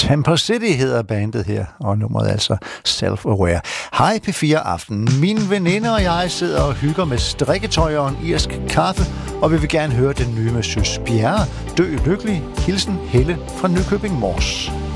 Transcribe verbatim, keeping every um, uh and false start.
Temper City hedder bandet her, og nummeret er altså Self-Aware. Hej P fire Aften. Min veninde og jeg sidder og hygger med strikketøj og en irsk kaffe, og vi vil gerne høre den nye med Søs Bjerre, Dø lykkelig. Hilsen Helle fra Nykøbing Mors.